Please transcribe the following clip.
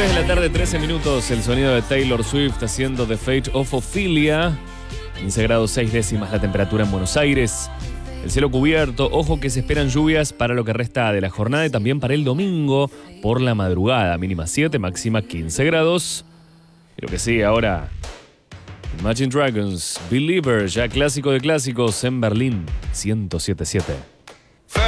3 de la tarde, 13 minutos. El sonido de Taylor Swift haciendo The Fate of Ophelia. 15 grados 6 décimas la temperatura en Buenos Aires. El cielo cubierto. Ojo que se esperan lluvias para lo que resta de la jornada y también para el domingo por la madrugada. Mínima 7, máxima 15 grados. Y lo que sigue ahora, Imagine Dragons, Believer, ya clásico de clásicos en Berlín, 107.7.